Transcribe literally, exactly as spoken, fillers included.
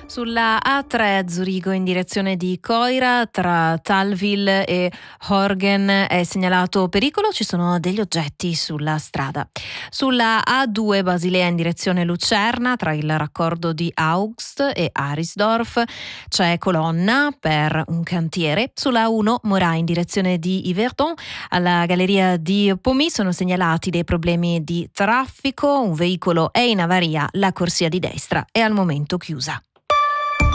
Sulla A tre Zurigo in direzione di Coira tra Talville e Horgen è segnalato pericolo, ci sono degli oggetti sulla strada. Sulla A due Basilea in direzione Lucerna tra il raccordo di Augst e Arisdorf c'è colonna per un cantiere. Sulla A uno Morat in direzione di Yverdon alla galleria di Pomy sono segnalati dei problemi di traffico, un veicolo è in avaria, la corsia di destra è al momento chiusa.